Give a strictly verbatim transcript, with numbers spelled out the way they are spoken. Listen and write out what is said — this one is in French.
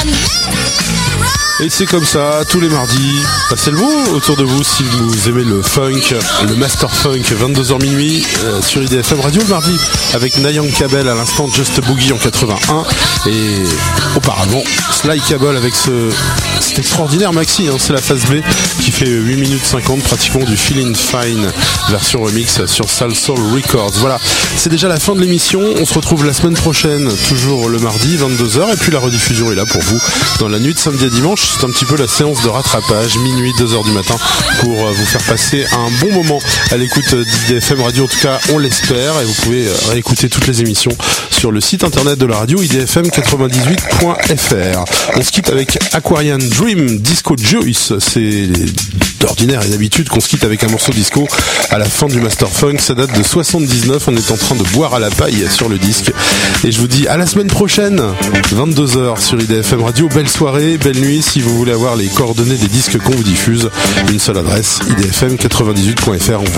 Et c'est comme ça, tous les mardis, passez le mot autour de vous si vous aimez le funk, le master funk, vingt-deux heures minuit euh, sur I D F M Radio le mardi, avec Nayang Kabel à l'instant, Just a Boogie en quatre-vingt-un, et auparavant Sly Cable avec ce, cet extraordinaire maxi, hein, c'est la phase B qui fait huit minutes cinquante pratiquement du Feelin' Fine, version remix sur Salsoul Records. Voilà, c'est déjà la fin de l'émission, on se retrouve la semaine prochaine, toujours le mardi, vingt-deux heures, et puis la rediffusion est là pour vous dans la nuit de samedi à dimanche. C'est un petit peu la séance de rattrapage, minuit, deux heures du matin, pour vous faire passer un bon moment à l'écoute d'I D F M Radio. En tout cas, on l'espère, et vous pouvez réécouter toutes les émissions sur le site internet de la radio I D F M quatre-vingt-dix-huit point F R. On se quitte avec Aquarian Dream, Disco Joyce. C'est d'ordinaire et d'habitude qu'on se quitte avec un morceau disco à la fin du Master Funk. Ça date de soixante-dix-neuf, on est en train de boire à la paille sur le disque. Et je vous dis à la semaine prochaine, vingt-deux heures sur I D F M Radio. Belle soirée, belle nuit. Si vous voulez avoir les coordonnées des disques qu'on vous diffuse, une seule adresse, I D F M quatre-vingt-dix-huit point F R.